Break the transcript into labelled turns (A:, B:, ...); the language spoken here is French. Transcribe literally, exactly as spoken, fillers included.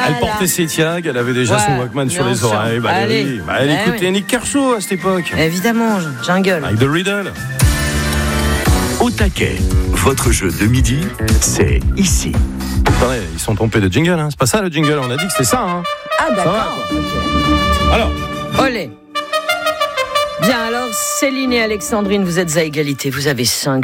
A: Elle portait ses tiags, elle avait déjà ouais, son Walkman sur les sûr. oreilles. Bah,
B: allez,
A: oui. bah, elle bah, écoutait oui. Nick Kershaw à cette époque.
B: Évidemment, Jungle.
A: Avec The Riddle.
C: Au taquet, votre jeu de midi, c'est ici.
A: Attendez, ils sont trompés de jingle, hein. C'est pas ça le jingle, on a dit que c'était ça. Hein.
B: Ah d'accord. Va, okay.
A: Alors.
B: Olé. Bien alors, Céline et Alexandrine, vous êtes à égalité, vous avez cinq